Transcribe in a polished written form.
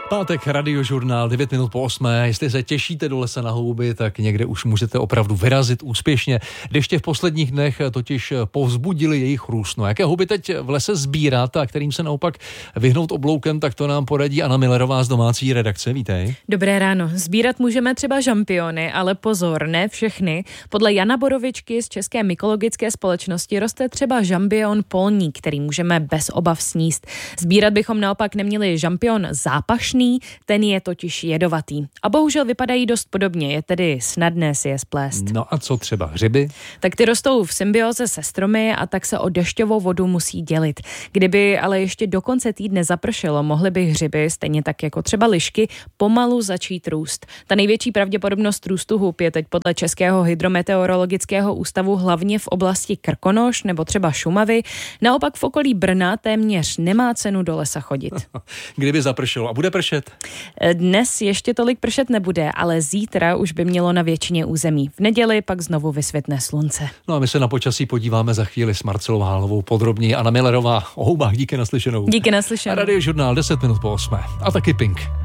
Pátek, Radiožurnál, 9 minut po 8. Jestli se těšíte do lesa na houby, tak někde už můžete opravdu vyrazit úspěšně. Deště v posledních dnech totiž povzbudili jejich růst. No, jaké houby teď v lese sbírat a kterým se naopak vyhnout obloukem, tak to nám poradí Anna Millerová z domácí redakce. Vítej. Dobré ráno. Sbírat můžeme třeba žampiony, ale pozor, ne všechny. Podle Jana Borovičky z České mykologické společnosti roste třeba žampion polní, který můžeme bez obav sníst. Sbírat bychom naopak neměli žampion zápašný, ten je totiž jedovatý. A bohužel vypadají dost podobně, je tedy snadné si je splést. No a co třeba hřiby? Tak ty rostou v symbioze se stromy a tak se o dešťovou vodu musí dělit. Kdyby ale ještě do konce týdne zapršelo, mohly by hřiby, stejně tak jako třeba lišky, pomalu začít růst. Ta největší pravděpodobnost růstu hub je teď podle Českého hydrometeorologického ústavu hlavně v oblasti Krkonoš nebo třeba Šumavy. Naopak v okolí Brna téměř nemá cenu do lesa chodit. Kdyby zapršelo a bude pršet? Dnes ještě tolik pršet nebude, ale zítra už by mělo na většině území. V neděli pak znovu vysvětne slunce. No a my se na počasí podíváme za chvíli s Marcelou Hálovou podrobněji. Anna Millerová o houbách, díky naslyšenou. Díky naslyšenou. A Radiožurnál 10 minut po 8. A taky Pink.